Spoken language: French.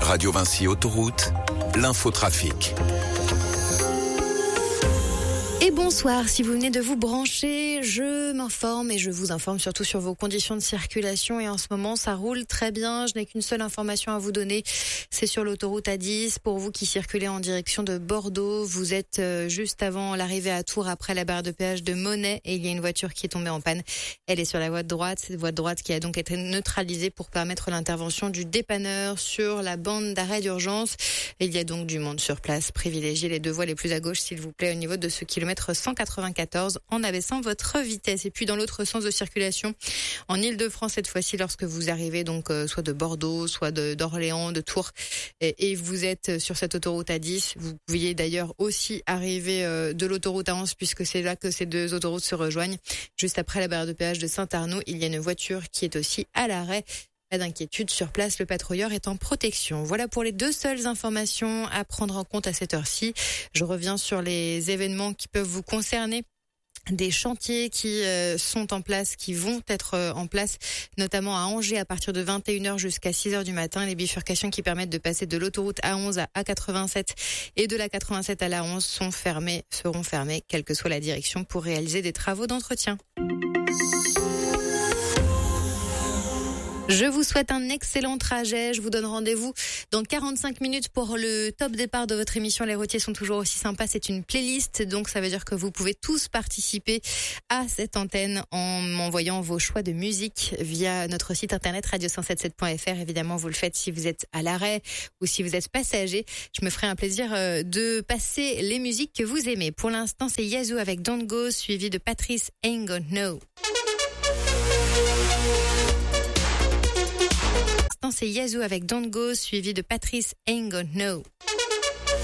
Radio Vinci Autoroute, l'infotrafic. Et bonsoir, si vous venez de vous brancher, je m'informe et je vous informe surtout sur vos conditions de circulation. Et en ce moment, ça roule très bien. Je n'ai qu'une seule information à vous donner. C'est sur l'autoroute A10. Pour vous qui circulez en direction de Bordeaux, vous êtes juste avant l'arrivée à Tours, après la barre de péage de Monet. Et il y a une voiture qui est tombée en panne. Elle est sur la voie de droite. Cette voie de droite qui a donc été neutralisée pour permettre l'intervention du dépanneur sur la bande d'arrêt d'urgence. Et il y a donc du monde sur place. Privilégiez les deux voies les plus à gauche, s'il vous plaît, au niveau de ce kilomètre 194 en abaissant votre vitesse. Et puis dans l'autre sens de circulation, en Ile-de-France cette fois-ci, lorsque vous arrivez donc soit de Bordeaux, soit d'Orléans, de Tours, et vous êtes sur cette autoroute A10, vous pouviez d'ailleurs aussi arriver de l'autoroute A11, puisque c'est là que ces deux autoroutes se rejoignent. Juste après la barrière de péage de Saint-Arnaud, il y a une voiture qui est aussi à l'arrêt. Pas d'inquiétude, sur place, le patrouilleur est en protection. Voilà pour les deux seules informations à prendre en compte à cette heure-ci. Je reviens sur les événements qui peuvent vous concerner. Des chantiers qui sont en place, qui vont être en place, notamment à Angers à partir de 21h jusqu'à 6h du matin. Les bifurcations qui permettent de passer de l'autoroute A11 à A87 et de la 87 à l'A11 seront fermées, quelle que soit la direction, pour réaliser des travaux d'entretien. Je vous souhaite un excellent trajet. Je vous donne rendez-vous dans 45 minutes pour le top départ de votre émission. Les routiers sont toujours aussi sympas. C'est une playlist, donc ça veut dire que vous pouvez tous participer à cette antenne en m'envoyant vos choix de musique via notre site internet radio177.fr. Évidemment, vous le faites si vous êtes à l'arrêt ou si vous êtes passager. Je me ferai un plaisir de passer les musiques que vous aimez. Pour l'instant, c'est Yazoo avec Don't Go, suivi de Patrice Ain't Gonna Know. C'est Yazoo avec Don't Go, suivi de Patrice Ain't Gonna Know.